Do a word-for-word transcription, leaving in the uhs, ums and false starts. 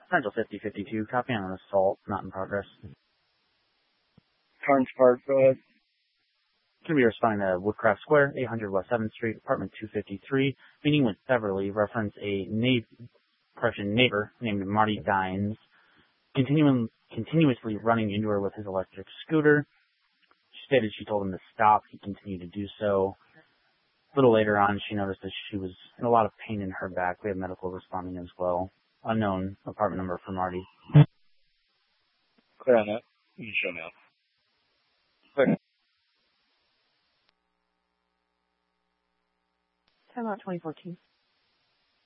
Central fifty fifty-two, copy on an assault, not in progress. Carnes Park, go ahead. Going to be responding to Woodcraft Square, eight hundred West seventh Street, apartment two fifty-three, meeting with Beverly, reference a na- correction, neighbor named Marty Dines, continuing, continuously running into her with his electric scooter. She stated she told him to stop. He continued to do so. A little later on, she noticed that she was in a lot of pain in her back. We have medical responding as well. Unknown apartment number for Marty. Clear on that. You can show now. Clear. Time out twenty fourteen.